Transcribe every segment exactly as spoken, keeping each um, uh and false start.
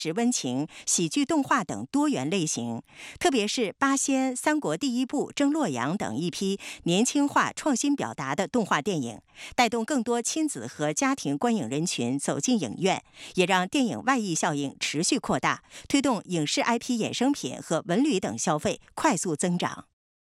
值温情、喜剧动画等多元类型，特别是《八仙》《三国第一部》《争洛阳》等一批年轻化、创新表达的动画电影，带动更多亲子和家庭观影人群走进影院，也让电影外溢效应持续扩大，推动影视 I P 衍生品和文旅等消费快速增长。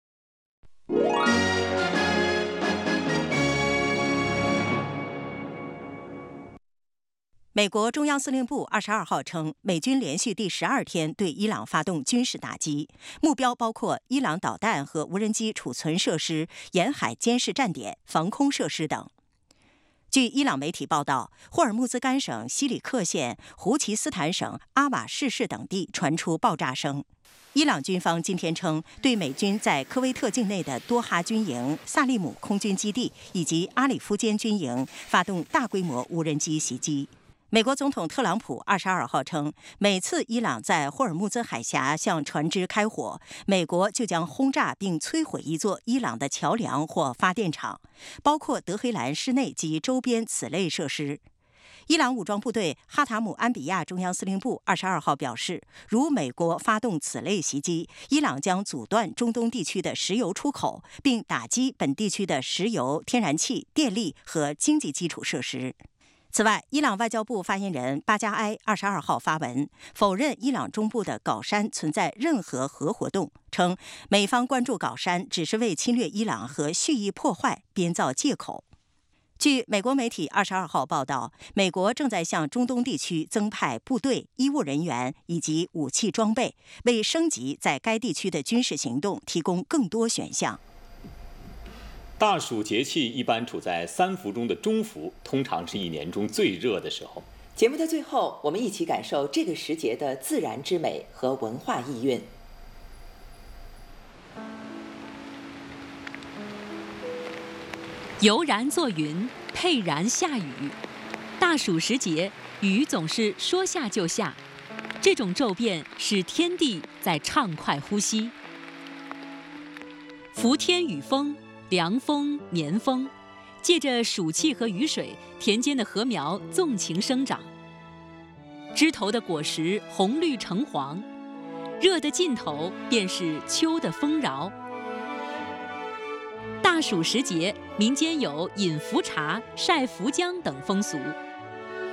美国中央司令部二十二号称，美军连续第十二天对伊朗发动军事打击，目标包括伊朗导弹和无人机储存设施、沿海监视站点、防空设施等。据伊朗媒体报道，霍尔木兹干省西里克县、胡奇斯坦省阿瓦士市等地传出爆炸声。伊朗军方今天称，对美军在科威特境内的多哈军营、萨利姆空军基地以及阿里夫坚军营发动大规模无人机袭击。美国总统特朗普二十二号称，每次伊朗在霍尔木兹海峡向船只开火，美国就将轰炸并摧毁一座伊朗的桥梁或发电厂，包括德黑兰市内及周边此类设施。伊朗武装部队哈塔姆安比亚中央司令部二十二号表示，如美国发动此类袭击，伊朗将阻断中东地区的石油出口，并打击本地区的石油、天然气、电力和经济基础设施。此外，伊朗外交部发言人巴加埃二十二号发文否认伊朗中部的搞山存在任何核活动，称美方关注搞山只是为侵略伊朗和蓄意破坏编造借口。据美国媒体二十二号报道，美国正在向中东地区增派部队、医务人员以及武器装备，为升级在该地区的军事行动提供更多选项。 大暑节气一般处在三伏中的中伏，通常是一年中最热的时候。 节目的最后，我们一起感受这个时节的自然之美和文化意蕴。 悠然作云，沛然下雨。大暑时节，雨总是说下就下，这种骤变使天地在畅快呼吸。伏天雨风，凉风绵风，借着暑气和雨水，田间的禾苗纵情生长，枝头的果实红绿橙黄，热的尽头便是秋的丰饶。大暑时节，民间有饮伏茶、晒伏浆等风俗。